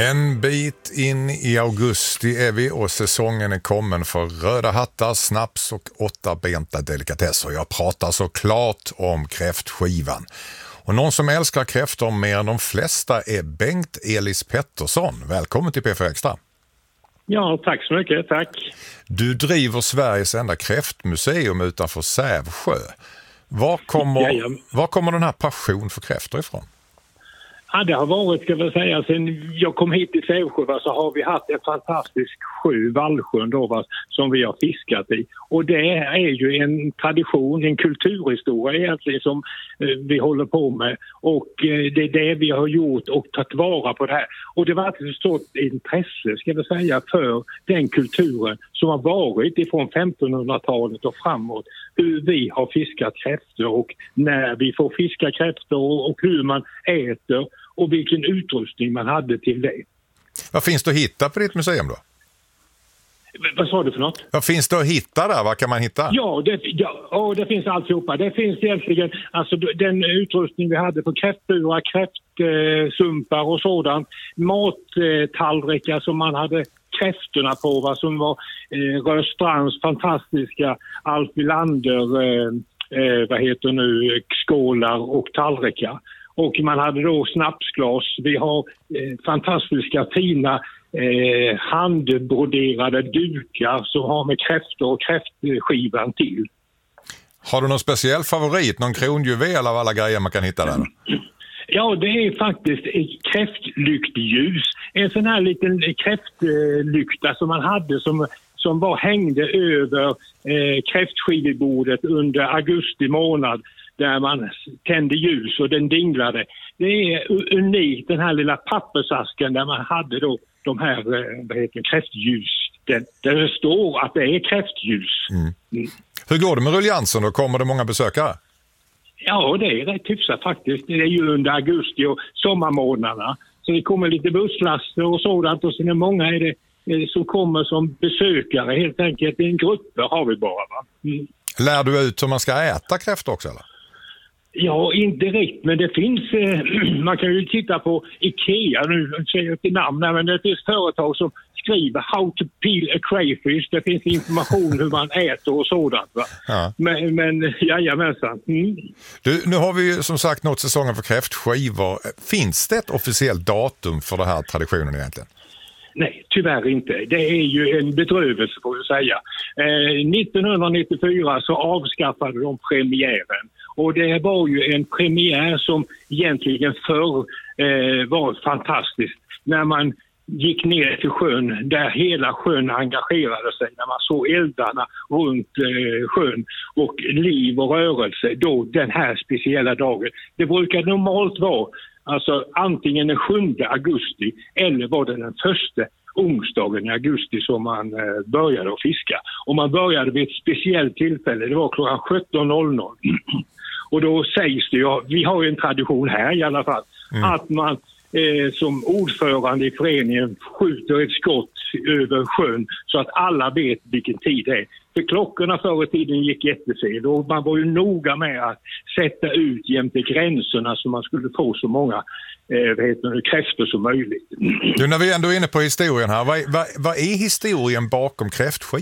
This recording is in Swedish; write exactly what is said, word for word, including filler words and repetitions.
En bit in i augusti är vi och säsongen är kommen för röda hattar, snaps och åttabenta delikatesser. Jag pratar såklart om kräftskivan. Och någon som älskar kräftor mer än de flesta är Bengt Elis Pettersson. Välkommen till P fyra Extra. Ja, tack så mycket, tack. Du driver Sveriges enda kräftmuseum utanför Sävsjö. Var kommer, var kommer den här passion för kräftor ifrån? Ja, det har varit, ska jag säga, sen jag kom hit till Sävsjö va, så har vi haft en fantastisk sjö, Vallsjön då, va, som vi har fiskat i. Och det är ju en tradition, en kulturhistoria egentligen som eh, vi håller på med. Och eh, det är det vi har gjort och tagit vara på det här. Och det var ett stort intresse, ska jag säga, för den kulturen som har varit ifrån femtonhundratalet och framåt. Hur vi har fiskat kräftor och när vi får fiska kräftor och hur man äter och vilken utrustning man hade till det. Vad finns det att hitta på ditt museum då? V- vad sa du för något? Vad finns det att hitta där? Vad kan man hitta? Ja, det, ja oh, det finns alltihopa. Det finns egentligen alltså, den utrustning vi hade på kräftburar, kräftsumpar eh, och sådant. Mattallrikar som man hade kräftorna på, va, som var eh, Rörstrands fantastiska Alf Wilander, eh, eh, vad heter nu, skålar och tallrikar. Och man hade då snapsglas. Vi har eh, fantastiska fina eh, handbroderade dukar som har med kräftor och kräftskivan till. Har du någon speciell favorit? Någon kronjuvel av alla grejer man kan hitta där? Ja, det är faktiskt ett kräftlyktljus. En sån här liten kräftlykta som man hade som, som var hängde över eh, kräftskivebordet under augusti månad. Där man tände ljus och den dinglade. Det är unikt, den här lilla pappersasken där man hade då de här vad heter, kräftljus. Där, där det står att det är kräftljus. Mm. Mm. Hur går det med ruljansen då? Kommer det många besökare? Ja, det är rätt hyfsat faktiskt. Det är ju under augusti och sommarmånaderna. Så det kommer lite busslaster och sådant och sen är många är det som kommer som besökare helt enkelt. En grupper har vi bara, va? Mm. Lär du ut hur man ska äta kräftor också eller? Ja, inte direkt, men det finns, eh, man kan ju titta på Ikea, nu säger jag till namn, men det finns företag som skriver how to peel a crayfish, det finns information hur man äter och sådant, va? Ja. Men, men jajamensan. Mm. Du, nu har vi ju som sagt nått säsongen för kräftskivor. Finns det ett officiellt datum för den här traditionen egentligen? Nej, tyvärr inte. Det är ju en bedrövelse får jag säga. Eh, nittonhundranittiofyra så avskaffade de premiären. Och det var ju en premiär som egentligen förr eh, var fantastisk. När man gick ner till sjön, där hela sjön engagerade sig. När man såg eldarna runt eh, sjön och liv och rörelse. Då den här speciella dagen. Det brukar normalt vara alltså antingen den sjunde augusti eller var det den första onsdagen i augusti som man eh, började att fiska. Och man började vid ett speciellt tillfälle, det var klockan sjutton noll noll. Och då sägs det ju, vi har ju en tradition här i alla fall, mm. att man eh, som ordförande i föreningen skjuter ett skott över sjön så att alla vet vilken tid det är. För klockorna förr i tiden gick jättefel och man var ju noga med att sätta ut jämte gränserna så man skulle få så många eh, vad heter det, kräftor som möjligt. Du, när vi ändå är inne på historien här, vad, vad, vad är historien bakom kräftskivan?